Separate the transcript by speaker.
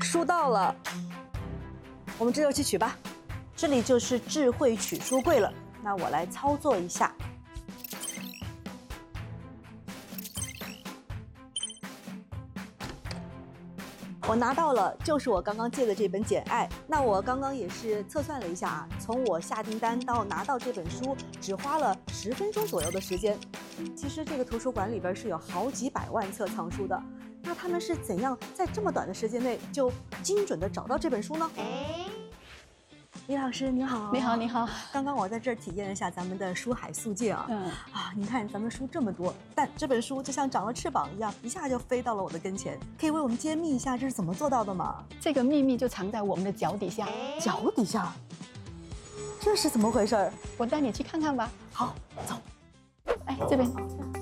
Speaker 1: 书到了，我们这就去取吧。这里就是智慧取书柜了，那我来操作一下。我拿到了，就是我刚刚借的这本《简爱》。那我刚刚也是测算了一下啊，从我下订单到拿到这本书，只花了10分钟左右的时间。其实这个图书馆里边是有好几百万册藏书的，那他们是怎样在这么短的时间内就精准的找到这本书呢？李老师您好，
Speaker 2: 你好，你好。
Speaker 1: 刚刚我在这儿体验了一下咱们的书海速界啊，您看咱们书这么多，但这本书就像长了翅膀一样，一下就飞到了我的跟前。可以为我们揭秘一下这是怎么做到的吗？
Speaker 2: 这个秘密就藏在我们的脚底下。
Speaker 1: 脚底下？这是怎么回事？
Speaker 2: 我带你去看看吧。
Speaker 1: 好，走。
Speaker 2: 哎，这边。